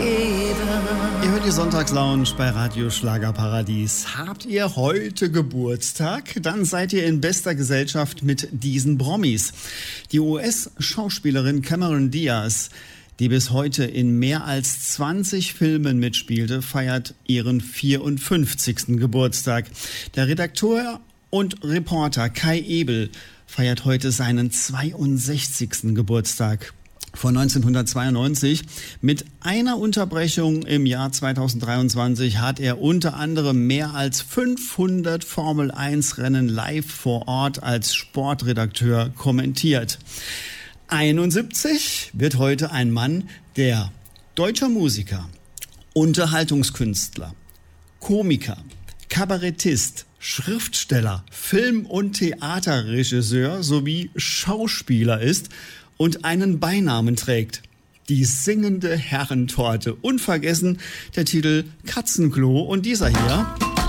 Ihr hört die Sonntagslounge bei Radio Schlagerparadies. Habt ihr heute Geburtstag? Dann seid ihr in bester Gesellschaft mit diesen Promis. Die US-Schauspielerin Cameron Diaz, die bis heute in mehr als 20 Filmen mitspielte, feiert ihren 54. Geburtstag. Der Redakteur und Reporter Kai Ebel feiert heute seinen 62. Geburtstag. Von 1992. Mit einer Unterbrechung im Jahr 2023 hat er unter anderem mehr als 500 Formel-1-Rennen live vor Ort als Sportredakteur kommentiert. 71 wird heute ein Mann, der deutscher Musiker, Unterhaltungskünstler, Komiker, Kabarettist, Schriftsteller, Film- und Theaterregisseur sowie Schauspieler ist und einen Beinamen trägt: die singende Herrentorte. Unvergessen der Titel Katzenklo und dieser hier.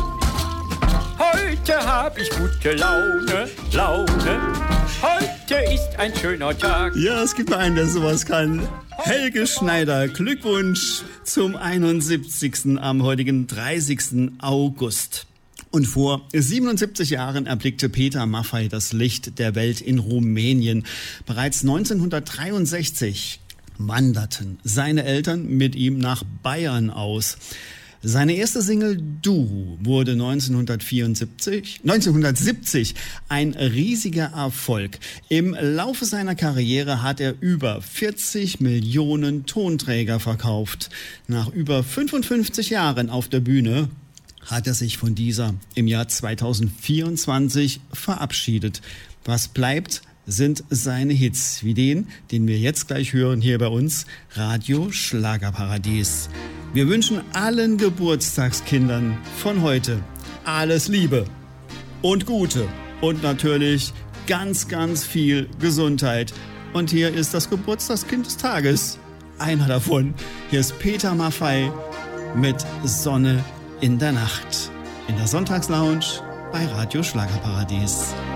Heute hab ich gute Laune. Heute ist ein schöner Tag. Ja, es gibt einen, der sowas kann. Helge Schneider, Glückwunsch zum 71. am heutigen 30. August. Und vor 77 Jahren erblickte Peter Maffay das Licht der Welt in Rumänien. Bereits 1963 wanderten seine Eltern mit ihm nach Bayern aus. Seine erste Single Du wurde 1970 ein riesiger Erfolg. Im Laufe seiner Karriere hat er über 40 Millionen Tonträger verkauft. Nach über 55 Jahren auf der Bühne hat er sich von dieser im Jahr 2024 verabschiedet. Was bleibt, sind seine Hits, wie den wir jetzt gleich hören hier bei uns, Radio Schlagerparadies. Wir wünschen allen Geburtstagskindern von heute alles Liebe und Gute und natürlich ganz, ganz viel Gesundheit. Und hier ist das Geburtstagskind des Tages. Einer davon. Hier ist Peter Maffay mit Sonne in der Nacht. In der Sonntagslounge bei Radio Schlagerparadies.